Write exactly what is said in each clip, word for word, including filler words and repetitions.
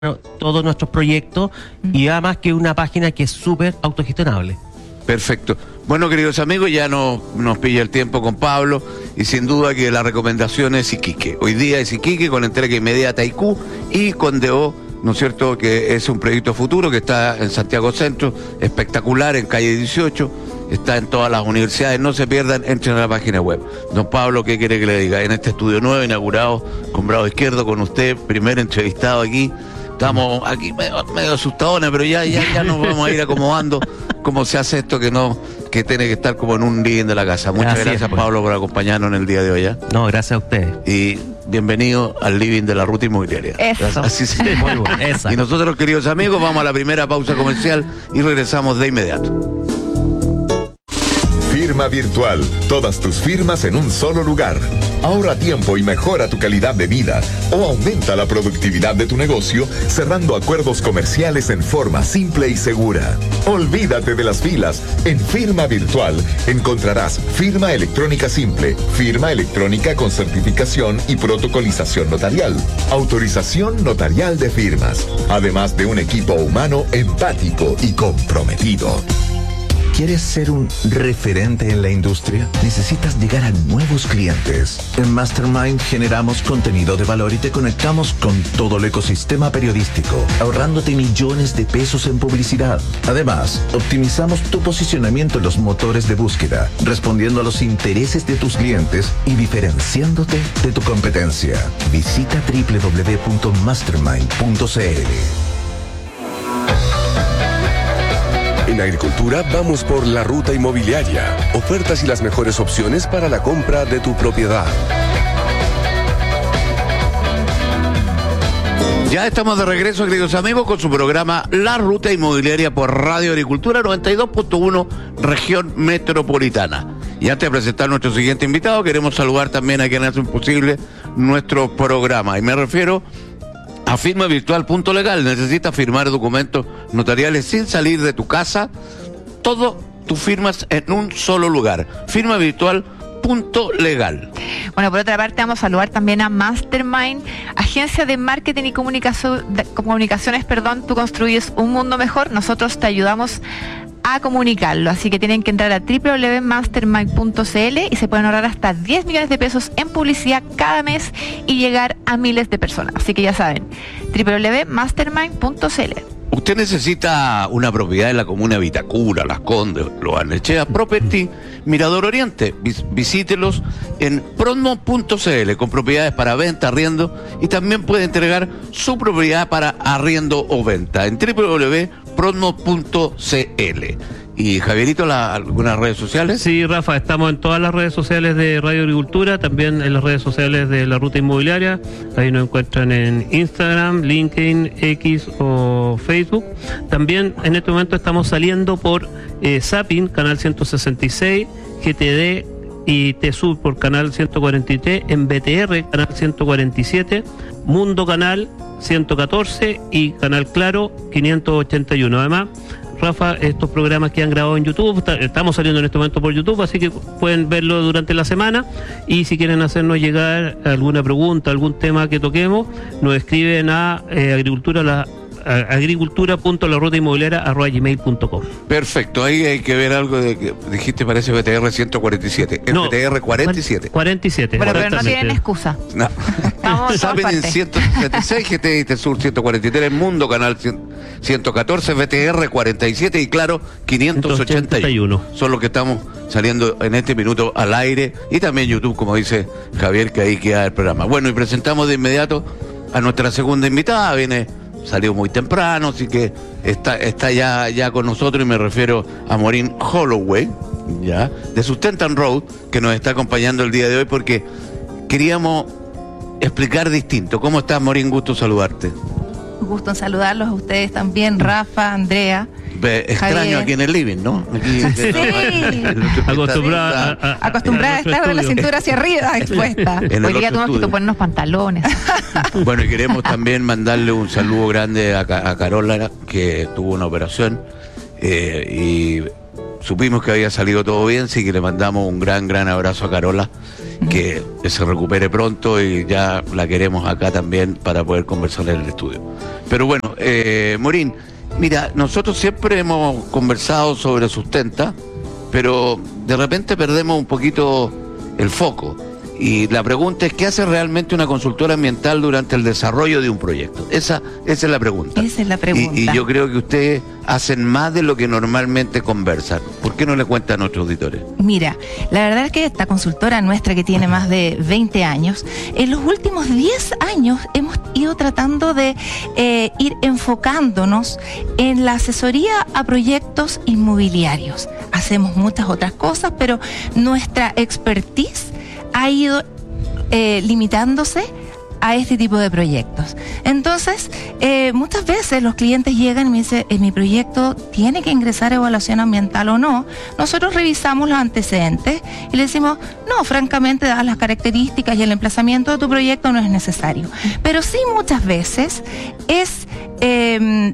todos nuestros proyectos y además que una página que es súper autogestionable. Perfecto. Bueno, queridos amigos, ya no, nos pilla el tiempo con Pablo y sin duda que la recomendación es Iquique. Hoy día es Iquique con entrega inmediata a I Q y con D O, ¿no es cierto?, que es un proyecto futuro que está en Santiago Centro, espectacular, en calle dieciocho, está en todas las universidades, no se pierdan, entren a la página web. Don Pablo, ¿qué quiere que le diga? En este estudio nuevo, inaugurado con Bravo Izquierdo, con usted, primer entrevistado aquí. Estamos aquí medio, medio asustadones, pero ya, ya, ya nos vamos a ir acomodando cómo se hace esto que no, que tiene que estar como en un living de la casa. Muchas Así gracias, es, pues. Pablo, por acompañarnos en el día de hoy. ¿eh? No, gracias a ustedes. Y bienvenido al living de la ruta inmobiliaria. Eso. Así se Muy bueno, esa. Y nosotros, queridos amigos, vamos a la primera pausa comercial y regresamos de inmediato. Firma Virtual. Todas tus firmas en un solo lugar. Ahorra tiempo y mejora tu calidad de vida o aumenta la productividad de tu negocio cerrando acuerdos comerciales en forma simple y segura. Olvídate de las filas. En Firma Virtual encontrarás firma electrónica simple, firma electrónica con certificación y protocolización notarial, autorización notarial de firmas, además de un equipo humano empático y comprometido. ¿Quieres ser un referente en la industria? ¿Necesitas llegar a nuevos clientes? En Mastermind generamos contenido de valor y te conectamos con todo el ecosistema periodístico, ahorrándote millones de pesos en publicidad. Además, optimizamos tu posicionamiento en los motores de búsqueda, respondiendo a los intereses de tus clientes y diferenciándote de tu competencia. Visita doble u doble u doble u punto mastermind punto c l. En Agricultura vamos por la ruta inmobiliaria. Ofertas y las mejores opciones para la compra de tu propiedad. Ya estamos de regreso, queridos amigos, con su programa La Ruta Inmobiliaria por Radio Agricultura noventa y dos punto uno, región metropolitana. Y antes de presentar a nuestro siguiente invitado, queremos saludar también a quien hace posible nuestro programa. Y me refiero a Firma Virtual punto legal. Necesitas firmar documentos notariales sin salir de tu casa. Todo tus firmas en un solo lugar. Firma Virtual punto legal. Bueno, por otra parte vamos a saludar también a Mastermind, agencia de marketing y comunicación, de, comunicaciones, perdón. Tú construyes un mundo mejor, nosotros te ayudamos a comunicarlo, así que tienen que entrar a doble u doble u doble u punto mastermind punto c l y se pueden ahorrar hasta diez millones de pesos en publicidad cada mes y llegar a miles de personas, así que ya saben, doble u doble u doble u punto mastermind punto c l. Usted necesita una propiedad en la comuna de Vitacura, Las Condes, Los Arnechea, Property, Mirador Oriente. Vis- visítelos en pronmo punto c l con propiedades para venta, arriendo, y también puede entregar su propiedad para arriendo o venta en doble u doble u doble u punto pronmo punto c l. Y Javierito, la, ¿algunas redes sociales? Sí, Rafa, estamos en todas las redes sociales de Radio Agricultura, también en las redes sociales de la Ruta Inmobiliaria. Ahí nos encuentran en Instagram, LinkedIn, X o Facebook. También en este momento estamos saliendo por eh, Zapping, canal ciento sesenta y seis, G T D y T-Sur por canal ciento cuarenta y tres, en B T R, canal ciento cuarenta y siete, Mundo Canal ciento catorce y Canal Claro quinientos ochenta y uno. Además, Rafa, estos programas que han grabado en YouTube, estamos saliendo en este momento por YouTube, así que pueden verlo durante la semana, y si quieren hacernos llegar alguna pregunta, algún tema que toquemos, nos escriben a eh, agricultura la agricultura punto la ruta inmobiliaria arroba gmail punto com. Perfecto, ahí hay que ver algo de que dijiste, parece B T R ciento cuarenta y siete. Es No, B T R cuarenta y siete. cuarenta y siete. Bueno, pero no correctamente. tienen excusa. No. Vamos, Saben en parte. ciento setenta y seis, G T I T-Sur ciento cuarenta y tres, Mundo Canal ciento catorce, B T R cuarenta y siete y Claro quinientos ochenta y uno. Son los que estamos saliendo en este minuto al aire, y también YouTube, como dice Javier, que ahí queda el programa. Bueno, y presentamos de inmediato a nuestra segunda invitada. Viene, salió muy temprano, así que está, está ya, ya con nosotros, y me refiero a Maureen Holloway, ya, de Sustentan Road, que nos está acompañando el día de hoy, porque queríamos explicar distinto. ¿Cómo estás, Maureen? Gusto saludarte. Un gusto en saludarlos a ustedes también, Rafa, Andrea. Ve, extraño Javier. aquí en el living, ¿no? Aquí, Sí. Acostumbrada a, a- Acostumbrada a a nuestro estar con la estudio. cintura hacia arriba, expuesta. En el Hoy día otro tenemos que estudio. ponernos pantalones. Bueno, y queremos también mandarle un saludo grande a, Ca- a Carola, que tuvo una operación, eh, y supimos que había salido todo bien, así que le mandamos un gran, gran abrazo a Carola. que se recupere pronto y ya la queremos acá también para poder conversar en el estudio. Pero bueno, eh, Morín, mira, nosotros siempre hemos conversado sobre Sustenta, pero de repente perdemos un poquito el foco. Y la pregunta es, ¿qué hace realmente una consultora ambiental durante el desarrollo de un proyecto? Esa, esa es la pregunta. Esa es la pregunta. Y, y yo creo que ustedes hacen más de lo que normalmente conversan. ¿Por qué no le cuentan a nuestros auditores? Mira, la verdad es que esta consultora nuestra, que tiene más de veinte años, en los últimos diez años hemos ido tratando de eh, ir enfocándonos en la asesoría a proyectos inmobiliarios. Hacemos muchas otras cosas, pero nuestra expertise ha ido eh, limitándose a este tipo de proyectos. Entonces, eh, muchas veces los clientes llegan y me dicen, ¿en mi proyecto tiene que ingresar evaluación ambiental o no? Nosotros revisamos los antecedentes y le decimos, no, francamente, dadas las características y el emplazamiento de tu proyecto no es necesario. Pero sí, muchas veces es eh,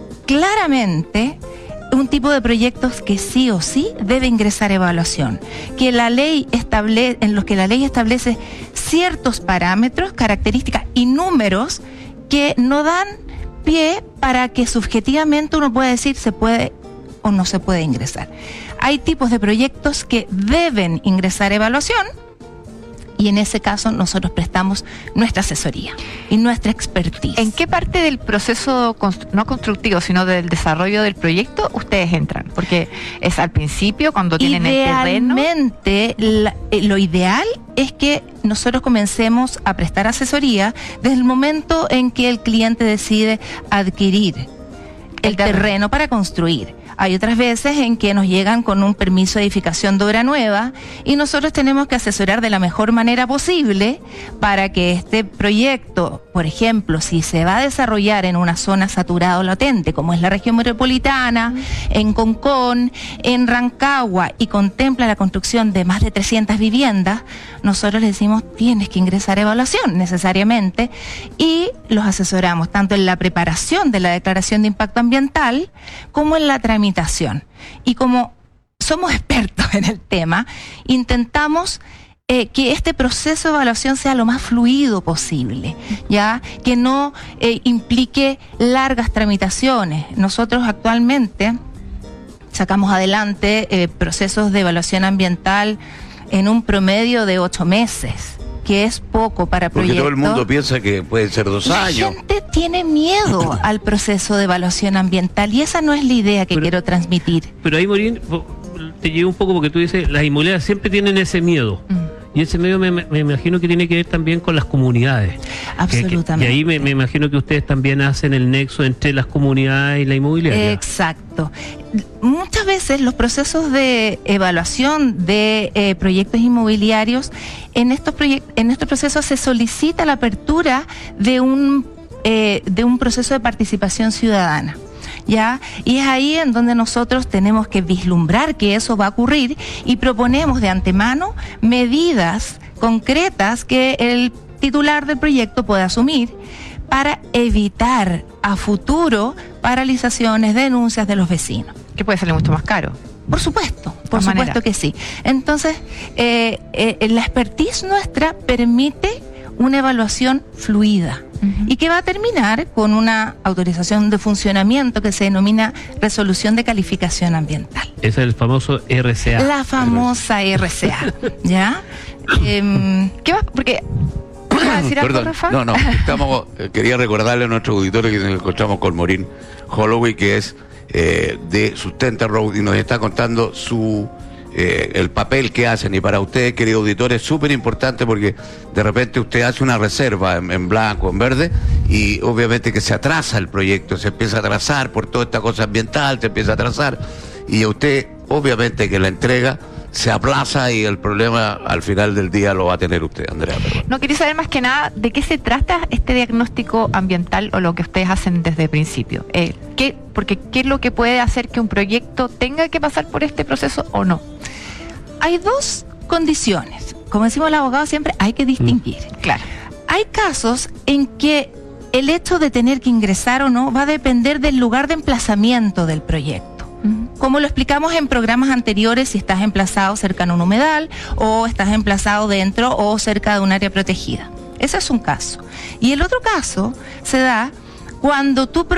claramente un tipo de proyectos que sí o sí debe ingresar evaluación, que la ley establece, en los que la ley establece ciertos parámetros, características y números que no dan pie para que subjetivamente uno pueda decir se puede o no se puede ingresar. Hay tipos de proyectos que deben ingresar evaluación, y en ese caso nosotros prestamos nuestra asesoría y nuestra expertise. ¿En qué parte del proceso, no constructivo, sino del desarrollo del proyecto, ustedes entran? Porque es al principio, cuando tienen el terreno. Idealmente, la, eh, lo ideal es que nosotros comencemos a prestar asesoría desde el momento en que el cliente decide adquirir el terreno para construir. Hay otras veces en que nos llegan con un permiso de edificación de obra nueva y nosotros tenemos que asesorar de la mejor manera posible para que este proyecto, por ejemplo, si se va a desarrollar en una zona saturada o latente, como es la región metropolitana, en Concón, en Rancagua, y contempla la construcción de más de trescientas viviendas, nosotros les decimos, tienes que ingresar a evaluación necesariamente, y los asesoramos tanto en la preparación de la declaración de impacto ambiental como en la tramitación. Y como somos expertos en el tema, intentamos eh, que este proceso de evaluación sea lo más fluido posible, ya que no eh, implique largas tramitaciones. Nosotros actualmente sacamos adelante eh, procesos de evaluación ambiental en un promedio de ocho meses. Que es poco para proyectos. Porque todo el mundo piensa que puede ser dos la años. La gente tiene miedo al proceso de evaluación ambiental y esa no es la idea que pero, quiero transmitir. Pero ahí, Morín, te llevo un poco porque tú dices, las inmobiliarias siempre tienen ese miedo. Mm. Y ese medio me, me imagino que tiene que ver también con las comunidades. Absolutamente. Que, que, y ahí me, me imagino que ustedes también hacen el nexo entre las comunidades y la inmobiliaria. Exacto. Muchas veces los procesos de evaluación de eh, proyectos inmobiliarios, en estos, proyect- en estos procesos se solicita la apertura de un, eh, de un proceso de participación ciudadana. ¿Ya? Y es ahí en donde nosotros tenemos que vislumbrar que eso va a ocurrir y proponemos de antemano medidas concretas que el titular del proyecto pueda asumir para evitar a futuro paralizaciones, denuncias de los vecinos. Que puede salir mucho más caro. Por supuesto, por supuesto que sí. Entonces, eh, eh, la expertise nuestra permite una evaluación fluida. Uh-huh. Y que va a terminar con una autorización de funcionamiento que se denomina resolución de calificación ambiental. Es el famoso R C A. La famosa R C A, ¿ya? eh, ¿Qué va? Porque... ¿vas a decir algo, Perdón, Rafa? no, no, estamos, eh, quería recordarle a nuestros auditores que nos encontramos con Morín Holloway, que es eh, de Sustenta Road, y nos está contando su... Eh, el papel que hacen, y para ustedes, queridos auditores, es súper importante porque de repente usted hace una reserva en, en blanco, en verde, y obviamente que se atrasa el proyecto, se empieza a atrasar por toda esta cosa ambiental, se empieza a atrasar, y a usted obviamente que la entrega se aplaza y el problema al final del día lo va a tener usted, Andrea. Perdón. No, quería saber más que nada de qué se trata este diagnóstico ambiental o lo que ustedes hacen desde el principio. Eh, ¿qué, porque ¿qué es lo que puede hacer que un proyecto tenga que pasar por este proceso o no? Hay dos condiciones. Como decimos el abogado siempre, hay que distinguir. Mm. Claro. Hay casos en que el hecho de tener que ingresar o no va a depender del lugar de emplazamiento del proyecto. Como lo explicamos en programas anteriores, si estás emplazado cerca a un humedal o estás emplazado dentro o cerca de un área protegida. Ese es un caso. Y el otro caso se da cuando tú